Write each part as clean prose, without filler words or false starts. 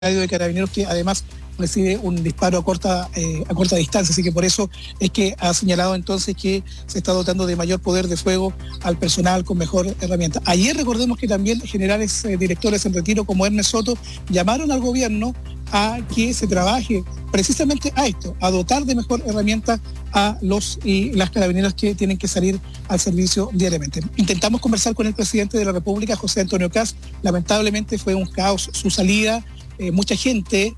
de Carabineros, que además recibe un disparo a corta distancia, así que por eso es que ha señalado entonces que se está dotando de mayor poder de fuego al personal con mejor herramienta. Ayer recordemos que también generales directores en retiro como Hermes Soto llamaron al gobierno a que se trabaje precisamente a esto, a dotar de mejor herramienta a los y las carabineros que tienen que salir al servicio diariamente. Intentamos conversar con el presidente de la República, José Antonio Kast. Lamentablemente fue un caos su salida. Mucha gente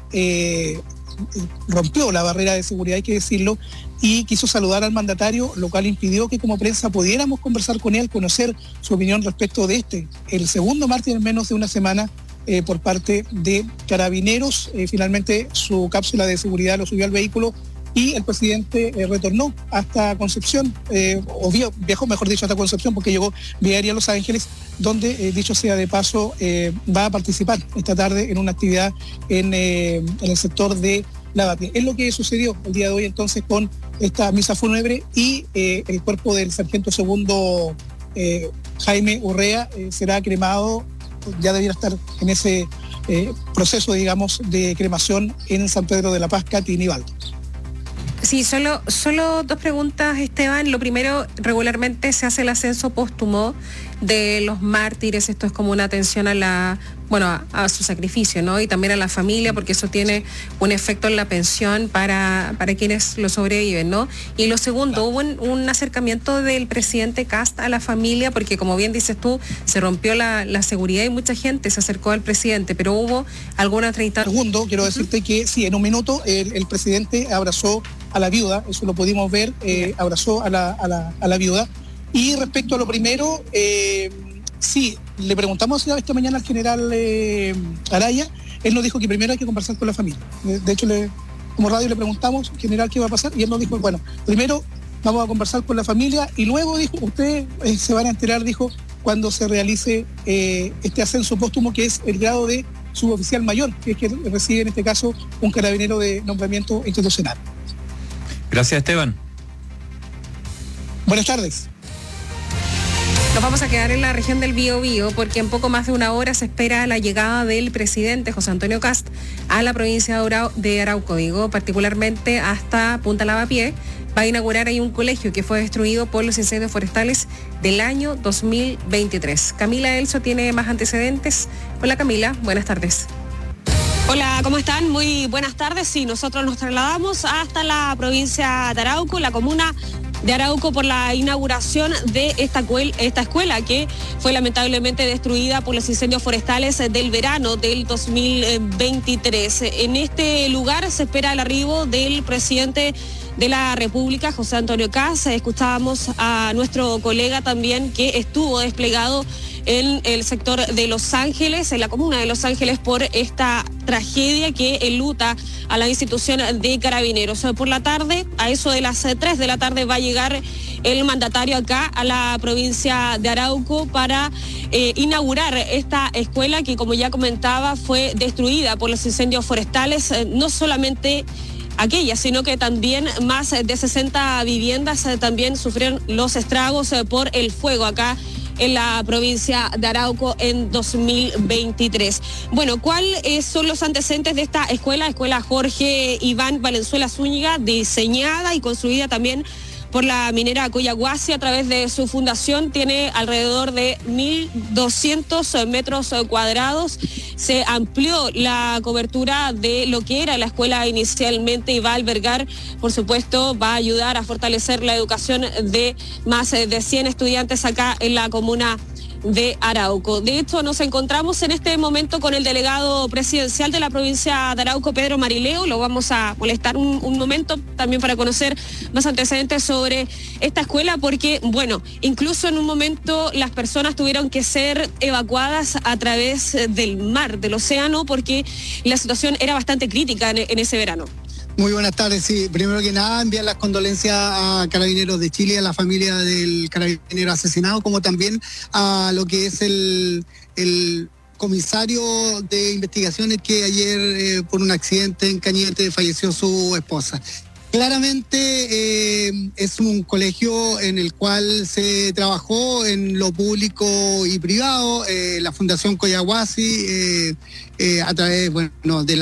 rompió la barrera de seguridad, hay que decirlo, y quiso saludar al mandatario, lo cual impidió que como prensa pudiéramos conversar con él, conocer su opinión respecto de el segundo mártir en menos de una semana por parte de Carabineros. Finalmente su cápsula de seguridad lo subió al vehículo y el presidente retornó hasta Concepción, viajó mejor dicho hasta Concepción, porque llegó vía aérea a Los Ángeles, donde, dicho sea de paso, va a participar esta tarde en una actividad en el sector de Lavapié. Es lo que sucedió el día de hoy entonces con esta misa fúnebre, y el cuerpo del sargento segundo Jaime Urrea será cremado, ya debiera estar en ese proceso, digamos, de cremación en San Pedro de la Paz, Katy Nivaldo. Sí, solo dos preguntas, Esteban. Lo primero, regularmente se hace el ascenso póstumo de los mártires. Esto es como una atención a su sacrificio, ¿no? Y también a la familia, porque eso tiene un efecto en la pensión para quienes lo sobreviven, ¿no? Y lo segundo, hubo un acercamiento del presidente Kast a la familia, porque como bien dices tú, se rompió la seguridad y mucha gente se acercó al presidente, pero hubo alguna 30... Segundo, quiero decirte que sí, en un minuto el presidente abrazó a la viuda, eso lo pudimos ver, abrazó a la viuda. Y respecto a lo primero, sí, le preguntamos esta mañana al general Araya. Él nos dijo que primero hay que conversar con la familia. De hecho, como radio le preguntamos, general, ¿qué va a pasar? Y él nos dijo, bueno, primero vamos a conversar con la familia y luego, dijo, ustedes se van a enterar, dijo, cuando se realice este ascenso póstumo, que es el grado de suboficial mayor, que es que recibe en este caso un carabinero de nombramiento institucional. Gracias, Esteban. Buenas tardes. Nos vamos a quedar en la región del Biobío, porque en poco más de una hora se espera la llegada del presidente José Antonio Kast a la provincia de Arauco, particularmente hasta Punta Lavapié. Va a inaugurar ahí un colegio que fue destruido por los incendios forestales del año 2023. Camila Elso tiene más antecedentes. Hola Camila, buenas tardes. Hola, ¿cómo están? Muy buenas tardes. Sí, nosotros nos trasladamos hasta la provincia de Arauco, la comuna de Arauco, por la inauguración de esta escuela que fue lamentablemente destruida por los incendios forestales del verano del 2023. En este lugar se espera el arribo del presidente de la República, José Antonio Kast. Escuchábamos a nuestro colega también que estuvo desplegado en el sector de Los Ángeles, en la comuna de Los Ángeles, por esta tragedia que enluta a la institución de Carabineros. Por la tarde, a eso de las 3 de la tarde, va a llegar el mandatario acá a la provincia de Arauco para inaugurar esta escuela que, como ya comentaba, fue destruida por los incendios forestales, no solamente aquella, sino que también más de 60 viviendas también sufrieron los estragos por el fuego acá en la provincia de Arauco en 2023. Bueno, ¿cuáles son los antecedentes de esta escuela? Escuela Jorge Iván Valenzuela Zúñiga, diseñada y construida también por la minera Coyahuasi a través de su fundación. Tiene alrededor de 1.200 metros cuadrados. Se amplió la cobertura de lo que era la escuela inicialmente y va a albergar, por supuesto, va a ayudar a fortalecer la educación de más de 100 estudiantes acá en la comuna de Arauco. De hecho, nos encontramos en este momento con el delegado presidencial de la provincia de Arauco, Pedro Marileo. Lo vamos a molestar un momento también para conocer más antecedentes sobre esta escuela, porque, bueno, incluso en un momento las personas tuvieron que ser evacuadas a través del mar, del océano, porque la situación era bastante crítica en ese verano. Muy buenas tardes, sí. Primero que nada, enviar las condolencias a Carabineros de Chile, a la familia del carabinero asesinado, como también a lo que es el comisario de investigaciones que ayer por un accidente en Cañete falleció su esposa. Claramente es un colegio en el cual se trabajó en lo público y privado, la Fundación Coyahuasi, a través, de